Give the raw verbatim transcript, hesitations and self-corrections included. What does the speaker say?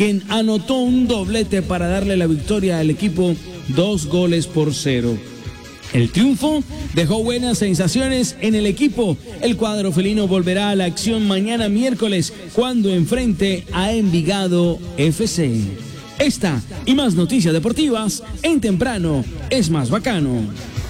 quien anotó un doblete para darle la victoria al equipo dos goles por cero. El triunfo dejó buenas sensaciones en el equipo. El cuadro felino volverá a la acción mañana miércoles cuando enfrente a Envigado F C. Esta y más noticias deportivas en Temprano es más bacano.